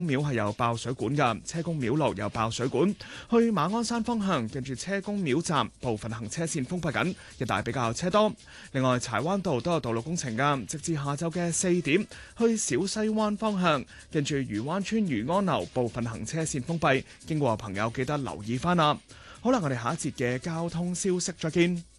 廟係有爆水管嘅，車公廟路有爆水管。去馬鞍山方向，近住車公廟站部分行車線封閉緊，一帶比較車多。另外，柴灣道都有道路工程㗎，直至下晝嘅4點。去小西灣方向，近住漁灣村漁安樓部分行車線封閉，經過朋友記得留意返啦。好啦，我哋下一節嘅交通消息再見。